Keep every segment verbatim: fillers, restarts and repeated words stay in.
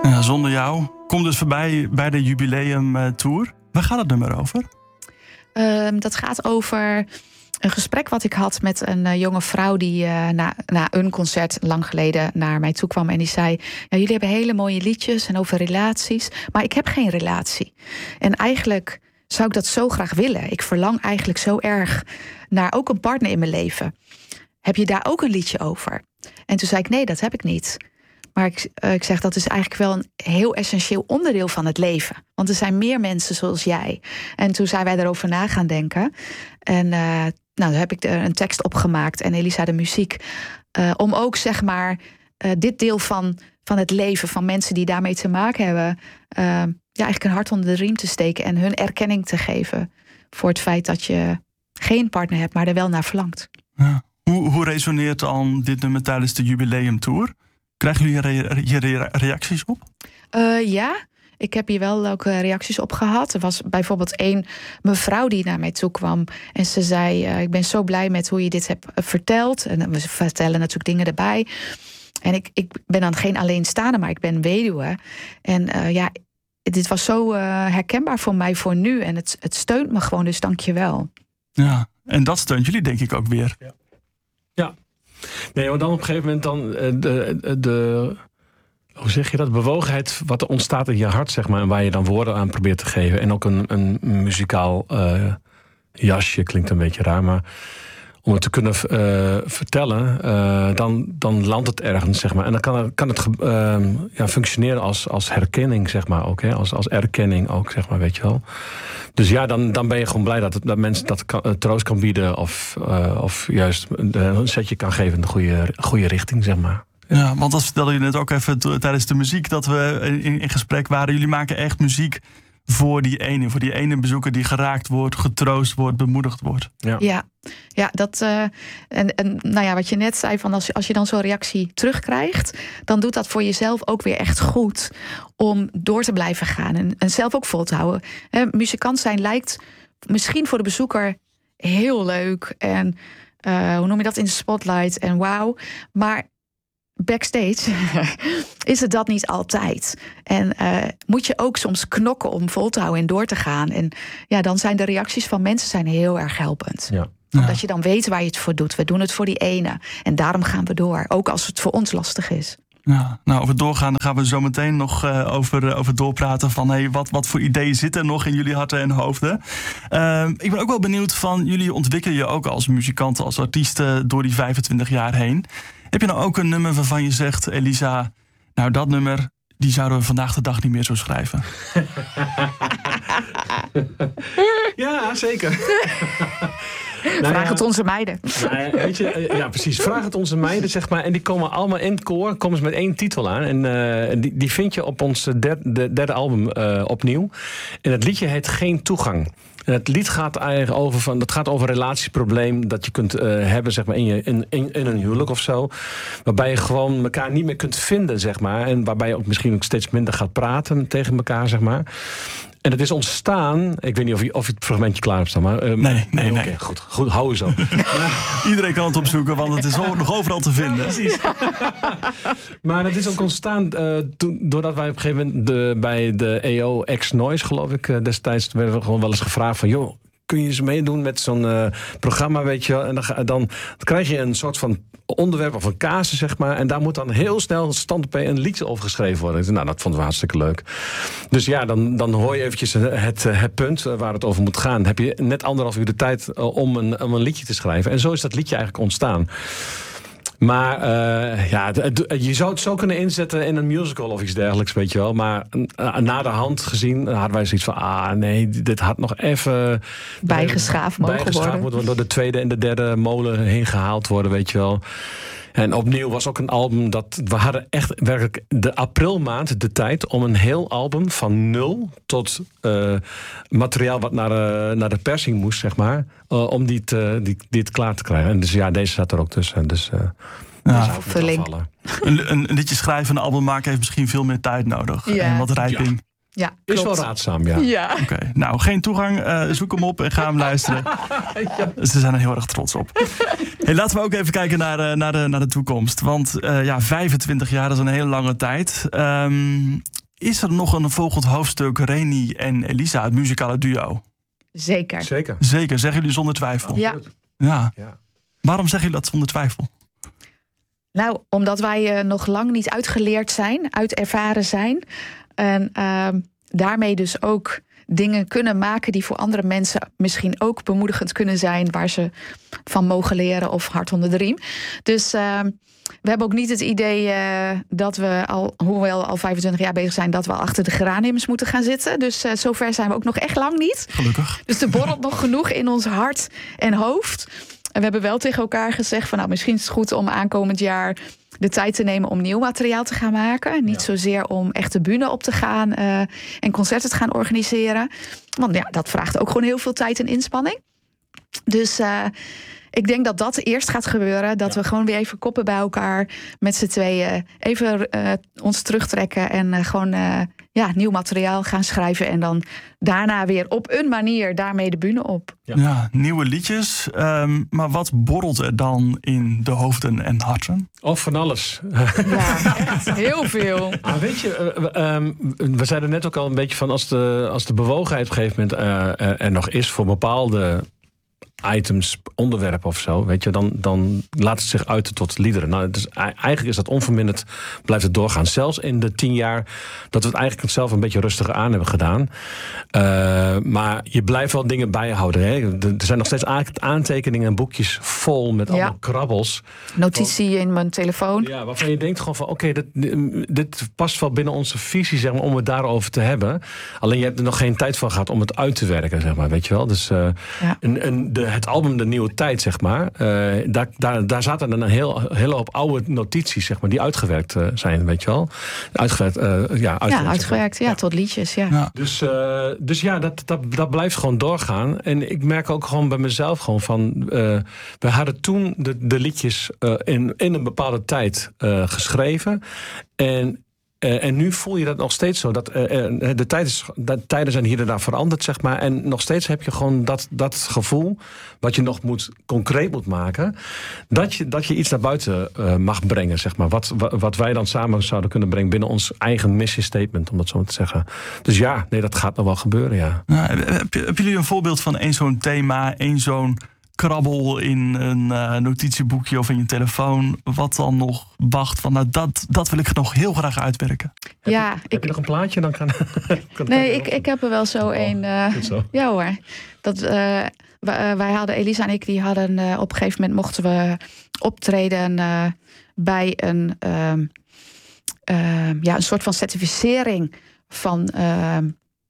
Ja, Zonder jou komt dus voorbij bij de jubileumtour. Waar gaat het nummer over? Uh, dat gaat over een gesprek wat ik had met een uh, jonge vrouw die uh, na, na een concert lang geleden naar mij toe kwam en die zei: ja, jullie hebben hele mooie liedjes en over relaties, maar ik heb geen relatie. En eigenlijk zou ik dat zo graag willen. Ik verlang eigenlijk zo erg naar ook een partner in mijn leven. Heb je daar ook een liedje over? En toen zei ik: nee, dat heb ik niet. Maar ik, uh, ik zeg, dat is eigenlijk wel een heel essentieel onderdeel van het leven. Want er zijn meer mensen zoals jij. En toen zijn wij daarover na gaan denken. En uh, nou, dan heb ik er een tekst opgemaakt en Elisa de muziek. Uh, om ook, zeg maar, uh, dit deel van, van het leven van mensen die daarmee te maken hebben, Uh, ja, eigenlijk een hart onder de riem te steken en hun erkenning te geven voor het feit dat je geen partner hebt, maar er wel naar verlangt. Ja. Hoe, hoe resoneert dan dit nummer tijdens de jubileumtour? Krijgen jullie re- re- re- reacties op? Uh, ja, ik heb hier wel ook reacties op gehad. Er was bijvoorbeeld één mevrouw die naar mij toe kwam en ze zei: uh, ik ben zo blij met hoe je dit hebt verteld. En we vertellen natuurlijk dingen erbij. En ik, ik ben dan geen alleenstaande, maar ik ben weduwe. En uh, ja, dit was zo uh, herkenbaar voor mij voor nu. En het, het steunt me gewoon, dus dank je wel. Ja, en dat steunt jullie denk ik ook weer. Ja. Ja. Nee, maar dan op een gegeven moment dan de, de, de hoe zeg je dat, bewogenheid wat er ontstaat in je hart, zeg maar, en waar je dan woorden aan probeert te geven. En ook een, een muzikaal uh, jasje, klinkt een beetje raar, maar om het te kunnen uh, vertellen, uh, dan, dan landt het ergens, zeg maar. En dan kan, kan het uh, ja, functioneren als, als herkenning, zeg maar, ook. Hè? Als, als erkenning ook, zeg maar, weet je wel. Dus ja, dan, dan ben je gewoon blij dat, het, dat mensen dat kan, uh, troost kan bieden of, uh, of juist een, een setje kan geven in de goede, goede richting, zeg maar. Ja, want dat vertelde je net ook even t- tijdens de muziek dat we in, in gesprek waren. Jullie maken echt muziek voor die ene, voor die ene bezoeker die geraakt wordt, getroost wordt, bemoedigd wordt. Ja, ja, ja dat uh, en, en nou ja, wat je net zei, van als je, als je dan zo'n reactie terugkrijgt, dan doet dat voor jezelf ook weer echt goed om door te blijven gaan en, en zelf ook vol te houden. He, muzikant zijn lijkt misschien voor de bezoeker heel leuk en uh, hoe noem je dat, in de spotlight en wauw, maar backstage is het dat niet altijd. En uh, moet je ook soms knokken om vol te houden en door te gaan. En ja, dan zijn de reacties van mensen zijn heel erg helpend. Ja. Omdat Ja. je dan weet waar je het voor doet. We doen het voor die ene. En daarom gaan we door. Ook als het voor ons lastig is. Ja, nou, over doorgaan, dan gaan we zo meteen nog uh, over, uh, over doorpraten van hey, wat, wat voor ideeën zitten er nog in jullie harten en hoofden. Uh, ik ben ook wel benieuwd van, jullie ontwikkelen je ook als muzikanten, als artiesten door die vijfentwintig jaar heen. Heb je nou ook een nummer waarvan je zegt, Elisa, nou dat nummer, die zouden we vandaag de dag niet meer zo schrijven? Ja, zeker. Nou Vraag ja, het onze meiden. Nou, weet je, ja, precies. Vraag het onze meiden, zeg maar. En die komen allemaal in het koor, komen ze met één titel aan. En uh, die, die vind je op ons derde, de derde album uh, opnieuw. En het liedje heet Geen Toegang. En het lied gaat eigenlijk over, van, dat gaat over een relatieprobleem dat je kunt uh, hebben, zeg maar, in, je, in, in, in een huwelijk of zo. Waarbij je gewoon elkaar niet meer kunt vinden, zeg maar. En waarbij je ook misschien ook steeds minder gaat praten tegen elkaar, zeg maar. En het is ontstaan, ik weet niet of je, of je het fragmentje klaar hebt staan, maar... Uh, nee, nee, okay, nee. Goed, goed, hou je zo. Iedereen kan het opzoeken, want het is nog overal te vinden. Ja, precies. Maar het is ook ontstaan uh, toen, doordat wij op een gegeven moment de, bij de E O X-Noise, geloof ik, uh, destijds werden we gewoon wel eens gevraagd van, joh, kun je eens meedoen met zo'n uh, programma, weet je wel. En dan, dan, dan krijg je een soort van onderwerp of een casus, zeg maar. En daar moet dan heel snel stand op een liedje over geschreven worden. Dacht, nou, dat vonden we hartstikke leuk. Dus ja, dan, dan hoor je eventjes het, het punt waar het over moet gaan. Dan heb je net anderhalf uur de tijd om een, om een liedje te schrijven. En zo is dat liedje eigenlijk ontstaan. Maar uh, ja, je zou het zo kunnen inzetten in een musical of iets dergelijks, weet je wel. Maar uh, na de hand gezien hadden wij zoiets van, ah nee, dit had nog even bijgeschaafd mogen bijgeschaafd worden. worden. Door de tweede en de derde molen heen gehaald worden, weet je wel. En opnieuw was ook een album dat... We hadden echt werkelijk de aprilmaand de tijd om een heel album van nul tot uh, materiaal wat naar, uh, naar de persing moest, zeg maar. Uh, om die, te, die, dit klaar te krijgen. En dus ja, deze zat er ook tussen. Dus uh, ja, vulling. Een, een, een liedje schrijven en een album maken heeft misschien veel meer tijd nodig. Ja. En wat rijping. Ja. Ja, is wel raadzaam, ja. ja. Oké, okay. Nou, geen toegang. Uh, zoek hem op en ga hem luisteren. Ja. Ze zijn er heel erg trots op. Hey, laten we ook even kijken naar, uh, naar, de, naar de toekomst. Want uh, ja, vijfentwintig jaar is een hele lange tijd. Um, is er nog een volgend hoofdstuk Reni en Elisa, het muzikale duo? Zeker. Zeker. Zeker, zeggen jullie zonder twijfel. Ja. Ja. Ja. Waarom zeggen jullie dat zonder twijfel? Nou, omdat wij uh, nog lang niet uitgeleerd zijn, uitervaren zijn. En uh, daarmee dus ook dingen kunnen maken die voor andere mensen misschien ook bemoedigend kunnen zijn, waar ze van mogen leren of hard onder de riem. Dus uh, we hebben ook niet het idee uh, dat we al, hoewel al vijfentwintig jaar bezig zijn, dat we al achter de geraniums moeten gaan zitten. Dus uh, zover zijn we ook nog echt lang niet. Gelukkig. Dus er borrelt nog genoeg in ons hart en hoofd. En we hebben wel tegen elkaar gezegd van nou, misschien is het goed om aankomend jaar de tijd te nemen om nieuw materiaal te gaan maken. Niet ja. zozeer om echt de bühne op te gaan uh, en concerten te gaan organiseren. Want ja, dat vraagt ook gewoon heel veel tijd en inspanning. Dus uh, ik denk dat dat eerst gaat gebeuren. Dat ja. we gewoon weer even koppen bij elkaar met z'n tweeën. Even uh, ons terugtrekken en uh, gewoon uh, ja, nieuw materiaal gaan schrijven. En dan daarna weer op een manier daarmee de bühne op. Ja, ja nieuwe liedjes. Um, maar wat borrelt er dan in de hoofden en harten? Of van alles. Ja, echt heel veel. Ah, weet je, uh, um, we zeiden net ook al een beetje van als de, als de bewogenheid op een gegeven moment uh, er nog is voor bepaalde items, onderwerpen of zo, weet je, dan, dan laat het zich uiten tot liederen. Nou, dus eigenlijk is dat onverminderd, blijft het doorgaan. Zelfs in de tien jaar dat we het eigenlijk zelf een beetje rustiger aan hebben gedaan. Uh, maar je blijft wel dingen bijhouden. Hè? Er zijn nog steeds aantekeningen en boekjes vol met allemaal ja. krabbels. Notitie van, in mijn telefoon. Ja, waarvan je denkt gewoon van, oké, okay, dit, dit past wel binnen onze visie, zeg maar, om het daarover te hebben. Alleen je hebt er nog geen tijd van gehad om het uit te werken, zeg maar, weet je wel. Dus uh, ja. en, en de het album De Nieuwe Tijd, zeg maar, uh, daar, daar, daar zaten dan een heel, hele hoop oude notities, zeg maar, die uitgewerkt uh, zijn, weet je wel. Uitgewerkt, uh, ja, uitgewerkt, ja, uitgewerkt, ja, ja, tot liedjes, ja. ja. Dus, uh, dus ja, dat, dat, dat blijft gewoon doorgaan. En ik merk ook gewoon bij mezelf gewoon van, uh, we hadden toen de, de liedjes uh, in, in een bepaalde tijd uh, geschreven. En Uh, en nu voel je dat nog steeds zo. Dat, uh, de, tijd is, de tijden zijn hier en daar veranderd, zeg maar. En nog steeds heb je gewoon dat, dat gevoel, wat je nog moet, concreet moet maken, dat je, dat je iets naar buiten uh, mag brengen, zeg maar. Wat, wat wij dan samen zouden kunnen brengen binnen ons eigen missiestatement, om dat zo te zeggen. Dus ja, nee, dat gaat nog wel gebeuren, ja. Nou, heb, hebben jullie een voorbeeld van één zo'n thema, één zo'n krabbel in een uh, notitieboekje of in je telefoon, wat dan nog wacht van, nou, dat, dat wil ik nog heel graag uitwerken? Ja, heb, je, ik, heb je nog een plaatje? Dan kan, kan nee, ik, ik heb er wel zo oh, een. Uh, zo. Ja hoor. Dat, uh, wij, uh, wij hadden, Elisa en ik, die hadden uh, op een gegeven moment mochten we optreden uh, bij een, uh, uh, ja, een soort van certificering van Uh,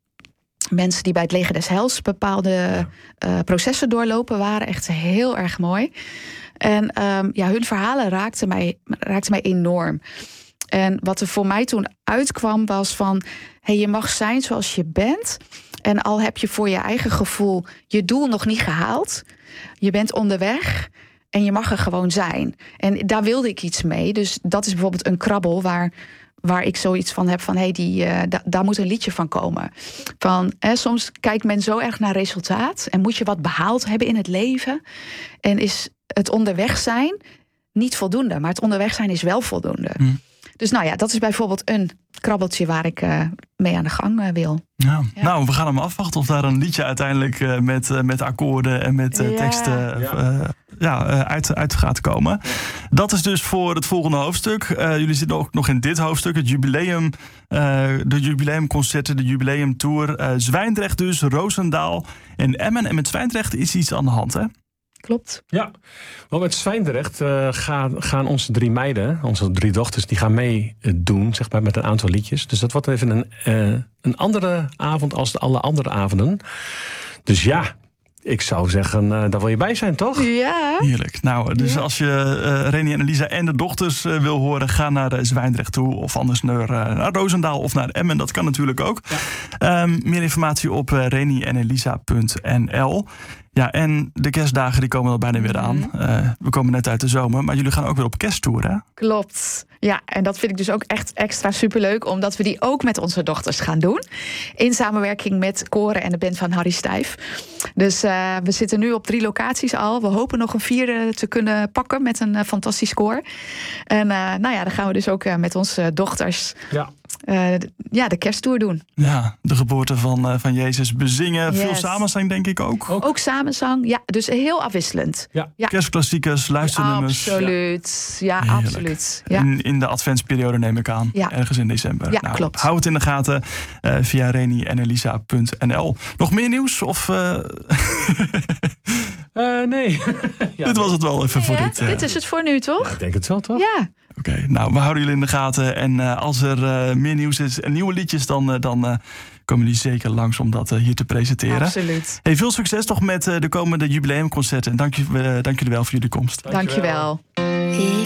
mensen die bij het Leger des Heils bepaalde ja. uh, processen doorlopen waren. Echt heel erg mooi. En um, ja, hun verhalen raakten mij, raakten mij enorm. En wat er voor mij toen uitkwam was van, hey, je mag zijn zoals je bent. En al heb je voor je eigen gevoel je doel nog niet gehaald. Je bent onderweg en je mag er gewoon zijn. En daar wilde ik iets mee. Dus dat is bijvoorbeeld een krabbel waar waar ik zoiets van heb van, hé, hey, die, uh, da- daar moet een liedje van komen. Van, hè, soms kijkt men zo erg naar resultaat en moet je wat behaald hebben in het leven. En is het onderweg zijn niet voldoende, maar het onderweg zijn is wel voldoende. Hmm. Dus nou ja, dat is bijvoorbeeld een krabbeltje waar ik uh, mee aan de gang uh, wil. Ja. Ja. Nou, we gaan hem afwachten of daar een liedje uiteindelijk uh, met, uh, met akkoorden en met uh, ja. teksten uh, ja. Ja, uh, uit, uit gaat komen. Ja. Dat is dus voor het volgende hoofdstuk. Uh, jullie zitten ook nog in dit hoofdstuk, het jubileum, uh, de jubileumconcerten, de jubileumtour. Uh, Zwijndrecht dus, Roosendaal en Emmen. En met Zwijndrecht is iets aan de hand, hè? Klopt. Ja, want met Zwijndrecht uh, gaan, gaan onze drie meiden, onze drie dochters, die gaan meedoen, zeg maar, met een aantal liedjes. Dus dat wordt even een, uh, een andere avond als de alle andere avonden. Dus ja, ik zou zeggen, uh, daar wil je bij zijn, toch? Ja. Heerlijk. Nou, dus ja. als je uh, Reni en Elisa en de dochters uh, wil horen, ga naar uh, Zwijndrecht toe. Of anders naar, uh, naar Roosendaal of naar Emmen. Dat kan natuurlijk ook. Ja. Um, meer informatie op uh, reni en elisa punt n l. Ja, en de kerstdagen die komen er bijna weer aan. Uh, we komen net uit de zomer, maar jullie gaan ook weer op kersttour, hè? Klopt. Ja, en dat vind ik dus ook echt extra superleuk, omdat we die ook met onze dochters gaan doen. In samenwerking met koren en de band van Harry Stijf. Dus uh, we zitten nu op drie locaties al. We hopen nog een vierde te kunnen pakken met een uh, fantastisch koor. En uh, nou ja, dan gaan we dus ook uh, met onze dochters. Ja. uh, ja, de kersttour doen. Ja, de geboorte van, uh, van Jezus bezingen. Yes. Veel samenzang denk ik ook. Ook, ook samenzang, ja, dus heel afwisselend. Ja. Ja. Kerstklassiekers, luisternummers. Absoluut, ja, ja absoluut. Ja. In, in de adventsperiode neem ik aan, ja. ergens in december. Ja, nou, klopt. Hou het in de gaten uh, via reni en elisa punt n l. Nog meer nieuws? Of, uh... uh, nee. ja, dit was het wel even nee, voor hè? dit. Uh... Dit is het voor nu, toch? Ja, ik denk het wel, toch? Ja. Oké, okay, nou, we houden jullie in de gaten. En uh, als er uh, meer nieuws is en nieuwe liedjes, dan, uh, dan uh, komen jullie zeker langs om dat uh, hier te presenteren. Absoluut. Hey, veel succes nog met uh, de komende jubileumconcerten. En dank, je, uh, dank jullie wel voor jullie komst. Dank je wel. Ik